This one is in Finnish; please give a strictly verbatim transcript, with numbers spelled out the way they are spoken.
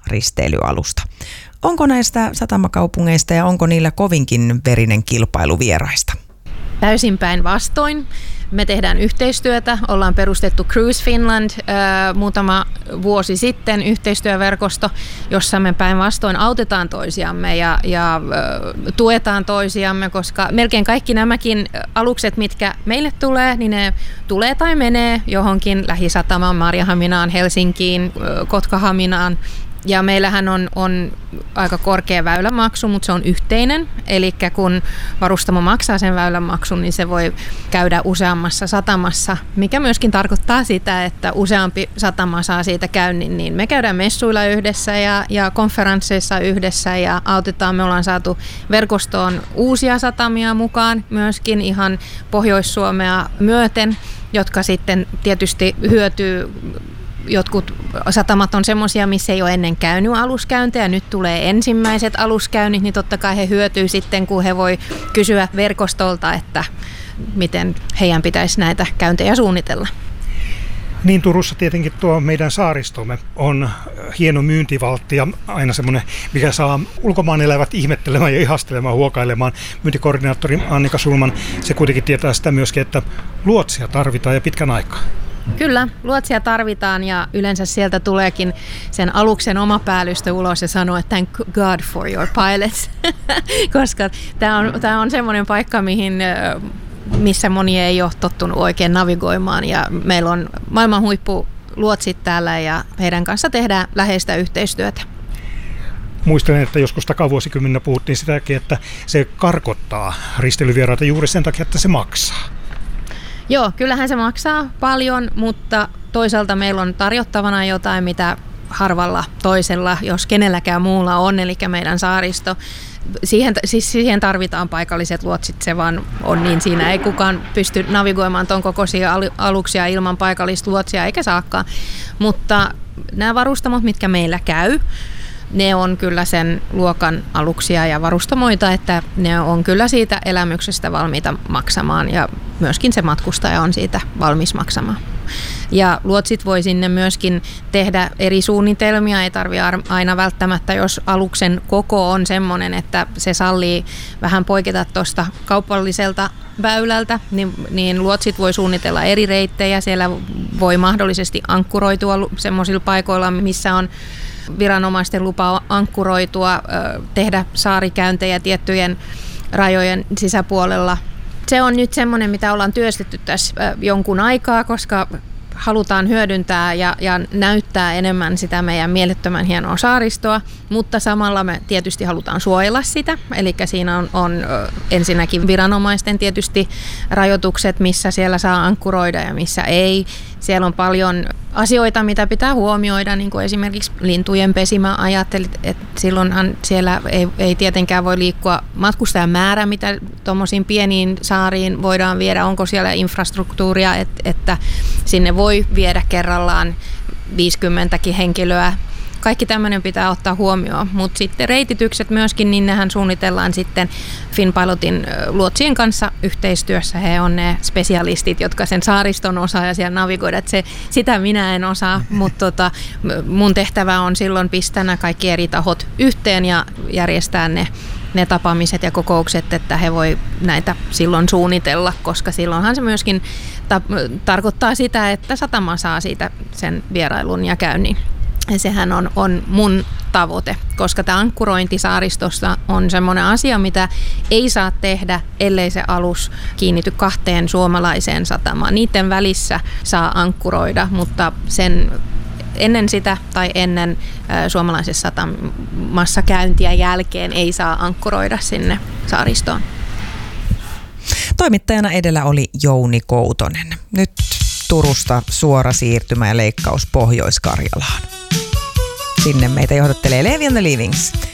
risteilyalusta. Onko näistä satamakaupungeista ja onko niillä kovinkin verinen kilpailu vieraista? Täysin päinvastoin. Me tehdään yhteistyötä, ollaan perustettu Cruise Finland äh, muutama vuosi sitten, yhteistyöverkosto, jossa me päinvastoin autetaan toisiamme ja, ja äh, tuetaan toisiamme, koska melkein kaikki nämäkin alukset, mitkä meille tulee, niin ne tulee tai menee johonkin lähisatamaan, Maarianhaminaan, Helsinkiin, äh, Kotkahaminaan. Ja meillähän on, on aika korkea väylämaksu, mutta se on yhteinen. Eli kun varustamo maksaa sen väylämaksun, niin se voi käydä useammassa satamassa, mikä myöskin tarkoittaa sitä, että useampi satama saa siitä käynnin. Niin me käydään messuilla yhdessä ja, ja konferensseissa yhdessä ja autetaan. Me ollaan saatu verkostoon uusia satamia mukaan myöskin ihan Pohjois-Suomea myöten, jotka sitten tietysti hyötyy. Jotkut satamat on semmoisia, missä ei ole ennen käynyt aluskäyntejä. Nyt tulee ensimmäiset aluskäynnit, niin totta kai he hyötyy sitten, kun he voi kysyä verkostolta, että miten heidän pitäisi näitä käyntejä suunnitella. Niin Turussa tietenkin tuo meidän saaristomme on hieno myyntivaltti ja aina semmoinen, mikä saa ulkomaan elävät ihmettelemään ja ihastelemaan, huokailemaan. Myyntikoordinaattori Annika Sulman, se kuitenkin tietää sitä myöskin, että luotsia tarvitaan ja pitkän aikaa. Kyllä, luotsia tarvitaan ja yleensä sieltä tuleekin sen aluksen oma päällystö ulos ja sanoo, että thank God for your pilots, koska tämä on, tämä on semmoinen paikka, mihin, missä moni ei ole tottunut oikein navigoimaan ja meillä on maailman huippuluotsit täällä ja heidän kanssa tehdään läheistä yhteistyötä. Muistelen, että joskus takavuosikymmenellä puhuttiin sitäkin, että se karkottaa risteilyvieraita juuri sen takia, että se maksaa. Joo, kyllähän se maksaa paljon, mutta toisaalta meillä on tarjottavana jotain, mitä harvalla toisella, jos kenelläkään muulla on, eli meidän saaristo. Siihen, siis siihen tarvitaan paikalliset luotsit, se vaan on niin, siinä ei kukaan pysty navigoimaan ton kokoisia aluksia ilman paikallista luotsia, eikä saakaan. Mutta nämä varustamot, mitkä meillä käy, ne on kyllä sen luokan aluksia ja varustamoita, että ne on kyllä siitä elämyksestä valmiita maksamaan ja myöskin se matkustaja on siitä valmis maksamaan. Ja luotsit voi sinne myöskin tehdä eri suunnitelmia, ei tarvitse aina välttämättä, jos aluksen koko on semmoinen, että se sallii vähän poiketa tuosta kaupalliselta väylältä, niin, niin luotsit voi suunnitella eri reittejä, siellä voi mahdollisesti ankkuroitua semmoisilla paikoilla, missä on viranomaisten lupa ankkuroitua, tehdä saarikäyntejä tiettyjen rajojen sisäpuolella. Se on nyt semmoinen, mitä ollaan työstetty tässä jonkun aikaa, koska halutaan hyödyntää ja, ja näyttää enemmän sitä meidän mielettömän hienoa saaristoa, mutta samalla me tietysti halutaan suojella sitä. Eli siinä on, on ensinnäkin viranomaisten tietysti rajoitukset, missä siellä saa ankkuroida ja missä ei. Siellä on paljon asioita, mitä pitää huomioida, niin kuin esimerkiksi lintujen pesimäajat, että silloinhan siellä ei, ei tietenkään voi liikkua matkustajan määrä, mitä tuommoisiin pieniin saariin voidaan viedä, onko siellä infrastruktuuria, että, että sinne voi viedä kerrallaan viisikymmentäkin henkilöä. Kaikki tämmöinen pitää ottaa huomioon, mutta sitten reititykset myöskin, niin nehän suunnitellaan sitten Finnpilotin luotsien kanssa yhteistyössä. He on ne spesialistit, jotka sen saariston osaa ja siellä navigoida. Että se, sitä minä en osaa, mutta tota, mun tehtävä on silloin pistää nämä kaikki eri tahot yhteen ja järjestää ne, ne tapaamiset ja kokoukset, että he voi näitä silloin suunnitella, koska silloinhan se myöskin ta- tarkoittaa sitä, että satama saa siitä sen vierailun ja käynnin. Ja sehän on, on mun tavoite, koska tämä ankkurointi saaristossa on semmoinen asia, mitä ei saa tehdä, ellei se alus kiinnity kahteen suomalaiseen satamaan. Niiden välissä saa ankkuroida, mutta sen ennen sitä tai ennen ä, suomalaisessa satamassa käyntiä jälkeen ei saa ankkuroida sinne saaristoon. Toimittajana edellä oli Jouni Koutonen. Nyt Turusta suora siirtymä ja leikkaus Pohjois-Karjalaan. Sinne meitä johdattelee Levi and the Leavings.